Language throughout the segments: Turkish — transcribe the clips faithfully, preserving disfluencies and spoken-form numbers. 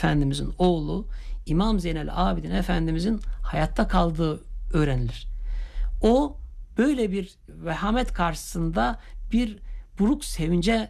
Efendimizin oğlu İmam Zeynel Abidin Efendimizin hayatta kaldığı öğrenilir. O böyle bir vehamet karşısında bir buruk sevince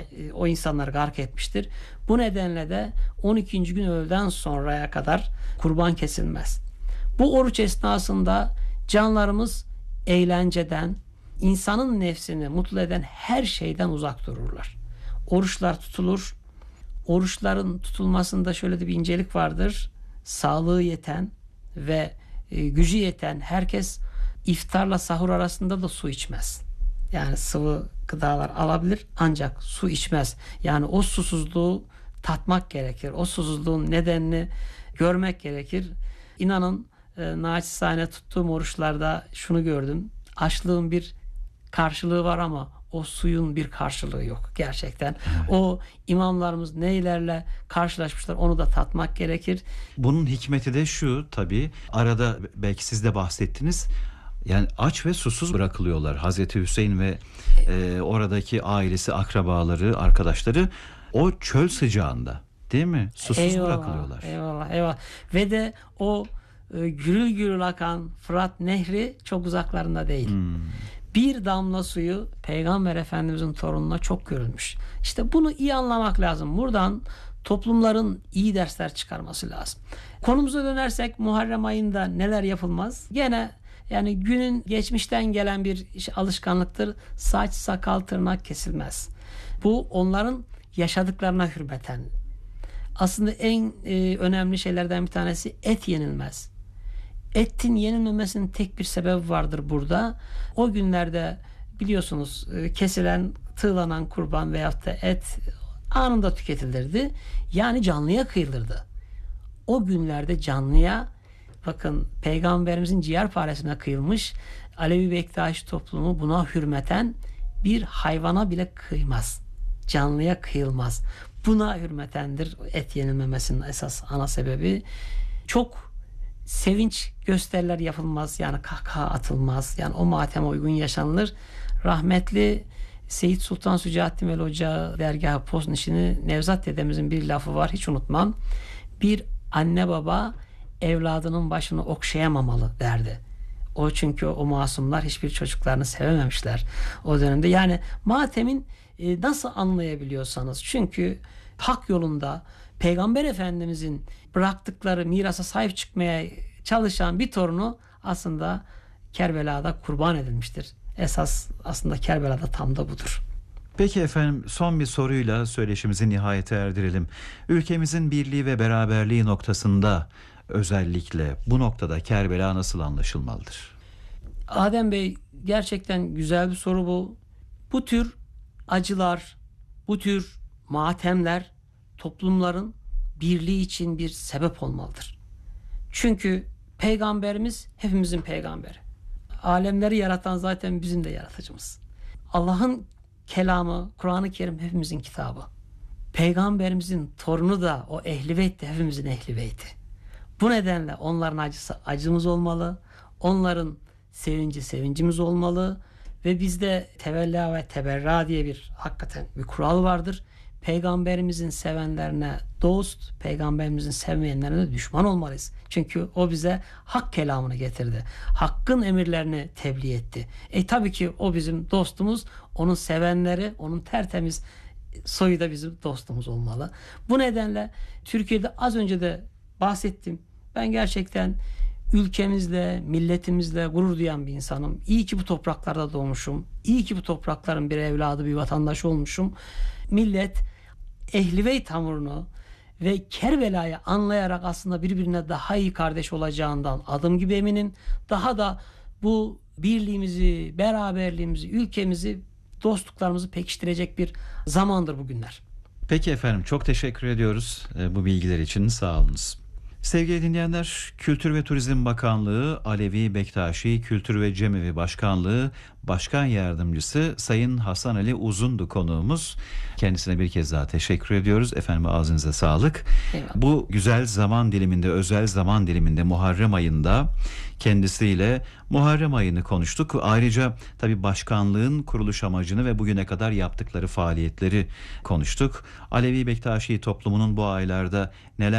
o insanları gark etmiştir. Bu nedenle de on ikinci gün öğleden sonraya kadar kurban kesilmez. Bu oruç esnasında canlarımız eğlenceden, insanın nefsini mutlu eden her şeyden uzak dururlar. Oruçlar tutulur. Oruçların tutulmasında şöyle de bir incelik vardır. Sağlığı yeten ve e, gücü yeten herkes iftarla sahur arasında da su içmez. Yani sıvı gıdalar alabilir ancak su içmez. Yani o susuzluğu tatmak gerekir. O susuzluğun nedenini görmek gerekir. İnanın e, naçizane tuttuğum oruçlarda şunu gördüm. Açlığın bir karşılığı var ama o suyun bir karşılığı yok gerçekten. Evet. O imamlarımız neylerle karşılaşmışlar onu da tatmak gerekir. Bunun hikmeti de şu tabii. Arada belki siz de bahsettiniz. Yani aç ve susuz bırakılıyorlar. Hazreti Hüseyin ve e, oradaki ailesi, akrabaları, arkadaşları o çöl sıcağında, değil mi? Susuz eyvallah, bırakılıyorlar. Eyvallah, eyvallah. Ve de o e, gürül gürül akan Fırat Nehri çok uzaklarında değil. Hmm. Bir damla suyu Peygamber Efendimizin torununa çok görülmüş. İşte bunu iyi anlamak lazım. Buradan toplumların iyi dersler çıkarması lazım. Konumuza dönersek Muharrem ayında neler yapılmaz? Gene yani günün geçmişten gelen bir alışkanlıktır. Saç, sakal, tırnak kesilmez. Bu onların yaşadıklarına hürmeten. Aslında en e, önemli şeylerden bir tanesi et yenilmez. Etin yenilmemesinin tek bir sebebi vardır burada. O günlerde biliyorsunuz e, kesilen, tığlanan kurban veyahut da et anında tüketilirdi. Yani canlıya kıyılırdı. O günlerde canlıya bakın Peygamberimizin ciğerparesine kıyılmış. Alevi Bektaşi toplumu buna hürmeten bir hayvana bile kıymaz. Canlıya kıyılmaz. Buna hürmetendir et yenilmemesinin esas ana sebebi. Çok sevinç gösteriler yapılmaz. Yani kahkaha atılmaz. Yani o mateme uygun yaşanılır. Rahmetli Seyyid Sultan Sücaettin Veli Hoca dergahı Poznişini Nevzat dedemizin bir lafı var. Hiç unutmam. Bir anne baba evladının başını okşayamamalı derdi. O çünkü o masumlar hiçbir çocuklarını sevememişler o dönemde. Yani matemin e, nasıl anlayabiliyorsanız çünkü hak yolunda Peygamber Efendimizin bıraktıkları mirasa sahip çıkmaya çalışan bir torunu aslında Kerbela'da kurban edilmiştir. Esas aslında Kerbela'da tam da budur. Peki efendim son bir soruyla söyleşimizi nihayete erdirelim. Ülkemizin birliği ve beraberliği noktasında özellikle bu noktada Kerbela nasıl anlaşılmalıdır? Adem Bey gerçekten güzel bir soru bu. Bu tür acılar, bu tür matemler toplumların birliği için bir sebep olmalıdır. Çünkü Peygamberimiz hepimizin peygamberi. Alemleri yaratan zaten bizim de yaratıcımız. Allah'ın kelamı, Kur'an-ı Kerim hepimizin kitabı. Peygamberimizin torunu da o Ehl-i Beyt de hepimizin Ehl-i Beyt'i. Bu nedenle onların acısı acımız olmalı. Onların sevinci sevincimiz olmalı. Ve bizde tevella ve teberra diye bir hakikaten bir kural vardır. Peygamberimizin sevenlerine dost, peygamberimizin sevmeyenlerine de düşman olmalıyız. Çünkü o bize hak kelamını getirdi. Hakkın emirlerini tebliğ etti. E tabii ki o bizim dostumuz. Onun sevenleri, onun tertemiz soyu da bizim dostumuz olmalı. Bu nedenle Türkiye'de az önce de bahsettim. Ben gerçekten ülkemizle, milletimizle gurur duyan bir insanım. İyi ki bu topraklarda doğmuşum. İyi ki bu toprakların bir evladı, bir vatandaşı olmuşum. Millet Ehl-i Beyt hamurunu ve Kerbela'yı anlayarak aslında birbirine daha iyi kardeş olacağından adım gibi eminim. Daha da bu birliğimizi, beraberliğimizi, ülkemizi, dostluklarımızı pekiştirecek bir zamandır bugünler. Peki efendim çok teşekkür ediyoruz bu bilgiler için, sağ olunuz. Sevgili dinleyenler, Kültür ve Turizm Bakanlığı Alevi Bektaşi Kültür ve Cemevi Başkanlığı Başkan Yardımcısı Sayın Hasan Ali Uzundu konuğumuz. Kendisine bir kez daha teşekkür ediyoruz. Efendim ağzınıza sağlık. Eyvallah. Bu güzel zaman diliminde, özel zaman diliminde Muharrem ayında kendisiyle Muharrem ayını konuştuk. Ayrıca tabii başkanlığın kuruluş amacını ve bugüne kadar yaptıkları faaliyetleri konuştuk. Alevi Bektaşi toplumunun bu aylarda neler